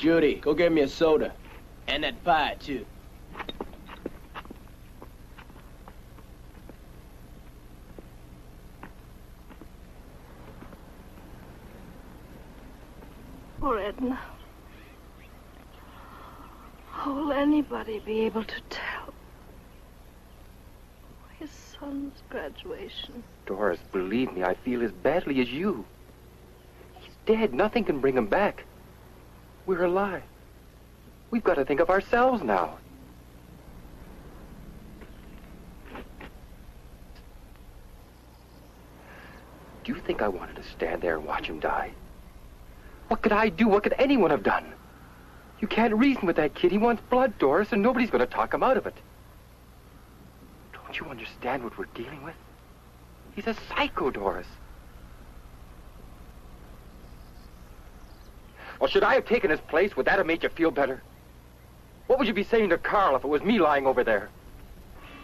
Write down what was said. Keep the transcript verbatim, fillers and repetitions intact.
Judy, go get me a soda. And that pie, too. Poor Edna. How will anybody be able to tell? His son's graduation. Doris, believe me, I feel as badly as you. He's dead. Nothing can bring him back. We're alive. We've got to think of ourselves now. Do you think I wanted to stand there and watch him die? What could I do? What could anyone have done? You can't reason with that kid. He wants blood, Doris, and nobody's going to talk him out of it. Don't you understand what we're dealing with? He's a psycho, Doris. Well, should I have taken his place? Would that have made you feel better? What would you be saying to Carl if it was me lying over there?